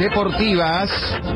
deportivas.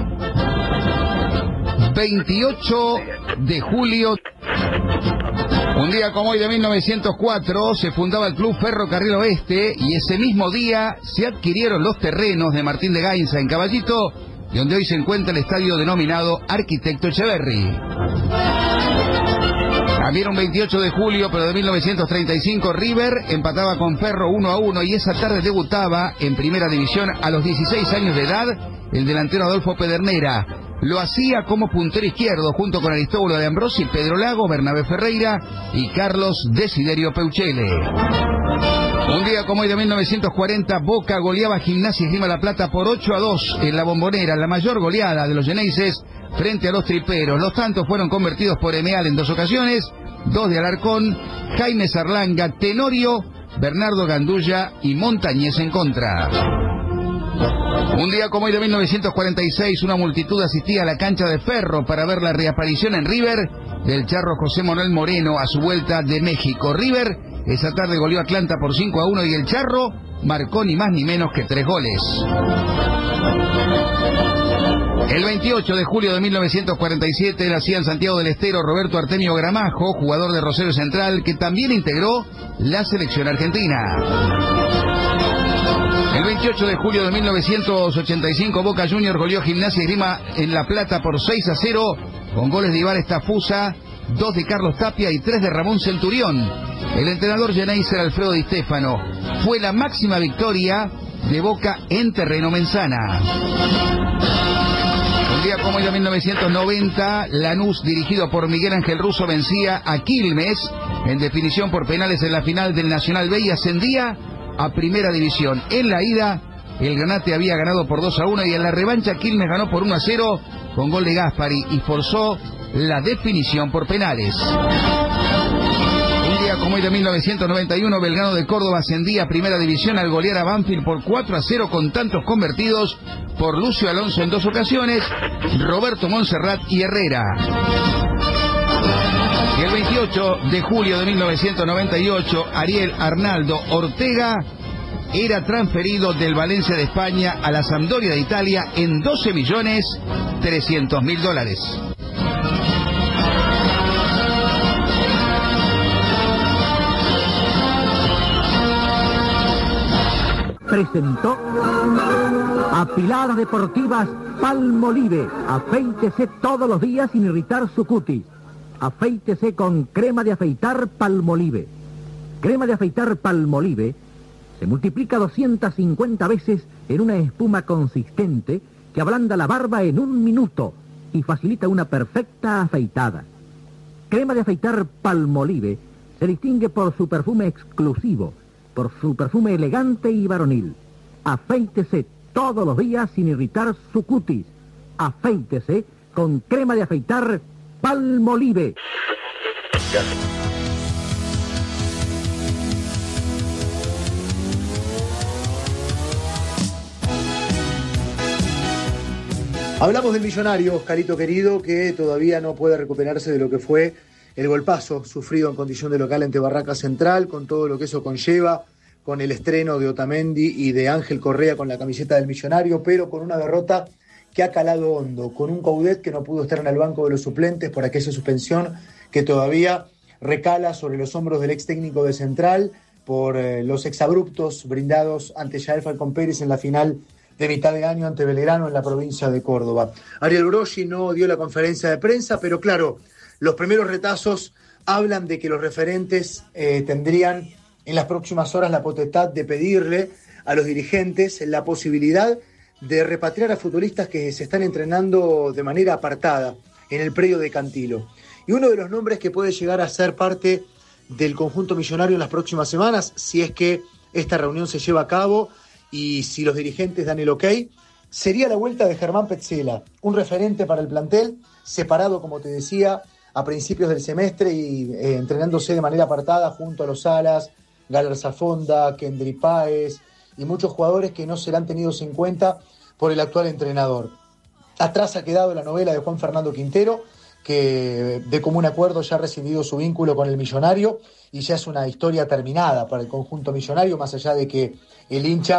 28 de julio. Un día como hoy de 1904 se fundaba el Club Ferrocarril Oeste y ese mismo día se adquirieron los terrenos de Martín de Gainza en Caballito, donde hoy se encuentra el estadio denominado Arquitecto Echeverri. También un 28 de julio, pero de 1935, River empataba con Ferro 1-1 y esa tarde debutaba en Primera División a los 16 años de edad el delantero Adolfo Pedernera. Lo hacía como puntero izquierdo junto con Aristóbulo de Ambrosi, Pedro Lago, Bernabé Ferreira y Carlos Desiderio Peuchele. Un día como hoy de 1940, Boca goleaba Gimnasia y Esgrima La Plata por 8-2 en la Bombonera, la mayor goleada de los Geneises frente a los triperos. Los tantos fueron convertidos por Emeal en 2 ocasiones, 2 de Alarcón, Jaime Sarlanga, Tenorio, Bernardo Gandulla y Montañés en contra. Un día como hoy de 1946, una multitud asistía a la cancha de Ferro para ver la reaparición en River del charro José Manuel Moreno a su vuelta de México. River esa tarde goleó a Atlanta por 5-1 y el charro marcó ni más ni menos que 3 goles. El 28 de julio de 1947 nacía en Santiago del Estero Roberto Artemio Gramajo, jugador de Rosario Central, que también integró la selección argentina. El 28 de julio de 1985, Boca Juniors goleó Gimnasia y Esgrima en La Plata por 6-0, con goles de Ibar Estafusa, 2 de Carlos Tapia y 3 de Ramón Centurión. El entrenador Geneiser Alfredo Di Stéfano. Fue la máxima victoria de Boca en terreno menzana. Un día como hoy de 1990, Lanús, dirigido por Miguel Ángel Russo, vencía a Quilmes en definición por penales en la final del Nacional B y ascendía a Primera División. En la ida, el Granate había ganado por 2-1 y en la revancha Quilmes ganó por 1-0 con gol de Gaspari y forzó la definición por penales. Un día como hoy de 1991, Belgrano de Córdoba ascendía a Primera División al golear a Banfield por 4-0 con tantos convertidos por Lucio Alonso en 2 ocasiones, Roberto Montserrat y Herrera. Y el 28 de julio de 1998, Ariel Arnaldo Ortega era transferido del Valencia de España a la Sampdoria de Italia en $12.300.000. Presentó Apiladas Deportivas Palmolive. Afeítese todos los días sin irritar su cutis. Afeítese con crema de afeitar Palmolive. Crema de afeitar Palmolive se multiplica 250 veces en una espuma consistente que ablanda la barba en 1 minuto y facilita una perfecta afeitada. Crema de afeitar Palmolive se distingue por su perfume exclusivo, por su perfume elegante y varonil. Afeítese todos los días sin irritar su cutis. Afeítese con crema de afeitar Palmolive. Hablamos del Millonario, Oscarito querido, que todavía no puede recuperarse de lo que fue el golpazo sufrido en condición de local ante Barraca Central, con todo lo que eso conlleva, con el estreno de Otamendi y de Ángel Correa con la camiseta del Millonario, pero con una derrota que ha calado hondo, con un Coudet que no pudo estar en el banco de los suplentes por aquella suspensión que todavía recala sobre los hombros del ex técnico de Central por los exabruptos brindados ante Yael Falcón Pérez en la final de mitad de año ante Belgrano en la provincia de Córdoba. Ariel Broggi no dio la conferencia de prensa, pero claro, los primeros retazos hablan de que los referentes tendrían en las próximas horas la potestad de pedirle a los dirigentes la posibilidad de repatriar a futbolistas que se están entrenando de manera apartada en el predio de Cantilo. Y uno de los nombres que puede llegar a ser parte del conjunto millonario en las próximas semanas, si es que esta reunión se lleva a cabo y si los dirigentes dan el ok, sería la vuelta de Germán Petzela, un referente para el plantel, separado, como te decía, a principios del semestre y entrenándose de manera apartada junto a los Salas, Galarza Fonda, Kendry Páez y muchos jugadores que no serán tenidos en cuenta por el actual entrenador. Atrás ha quedado la novela de Juan Fernando Quintero, que de común acuerdo ya ha recibido su vínculo con el Millonario y ya es una historia terminada para el conjunto millonario, más allá de que el hincha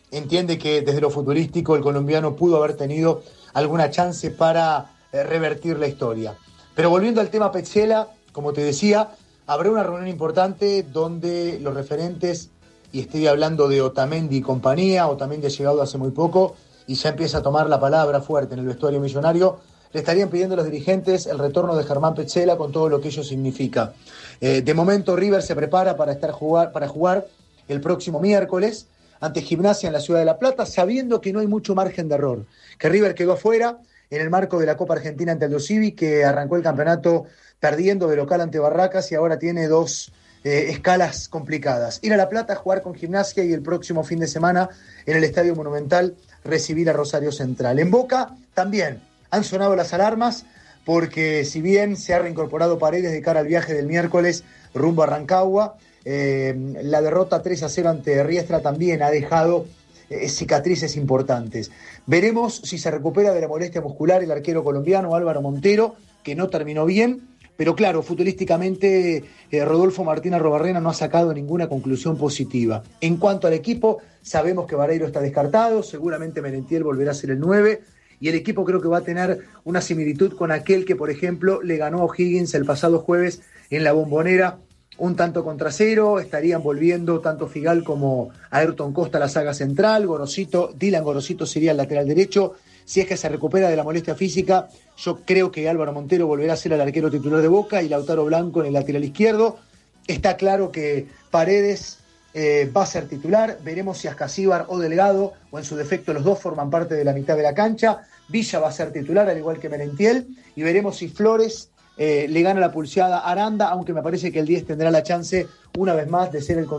entiende que desde lo futurístico el colombiano pudo haber tenido alguna chance para revertir la historia. Pero volviendo al tema Petzela, como te decía, habrá una reunión importante donde los referentes, y estoy hablando de Otamendi y compañía, Otamendi ha llegado hace muy poco y ya empieza a tomar la palabra fuerte en el vestuario millonario, le estarían pidiendo a los dirigentes el retorno de Germán Petzela con todo lo que ello significa. De momento River se prepara para jugar el próximo miércoles ante Gimnasia en la Ciudad de La Plata, sabiendo que no hay mucho margen de error, que River quedó afuera en el marco de la Copa Argentina ante Aldo Civi, que arrancó el campeonato perdiendo de local ante Barracas y ahora tiene dos escalas complicadas. Ir a La Plata, jugar con Gimnasia y el próximo fin de semana en el Estadio Monumental recibir a Rosario Central. En Boca también han sonado las alarmas porque si bien se ha reincorporado Paredes de cara al viaje del miércoles rumbo a Rancagua, la derrota 3-0 ante Riestra también ha dejado cicatrices importantes. Veremos si se recupera de la molestia muscular el arquero colombiano Álvaro Montero, que no terminó bien, pero claro, futbolísticamente Rodolfo Martín Arrobarrena no ha sacado ninguna conclusión positiva. En cuanto al equipo, sabemos que Vareiro está descartado, seguramente Merentiel volverá a ser el 9, y el equipo creo que va a tener una similitud con aquel que, por ejemplo, le ganó a O'Higgins el pasado jueves en la Bombonera, un tanto contra 0, estarían volviendo tanto Figal como Ayrton Costa a la saga central, Dylan Gorosito sería el lateral derecho. Si es que se recupera de la molestia física, yo creo que Álvaro Montero volverá a ser el arquero titular de Boca y Lautaro Blanco en el lateral izquierdo. Está claro que Paredes va a ser titular, veremos si Ascasíbar o Delgado, o en su defecto los dos forman parte de la mitad de la cancha. Villa va a ser titular, al igual que Merentiel, y veremos si Flores le gana la pulseada a Aranda, aunque me parece que el 10 tendrá la chance una vez más de ser el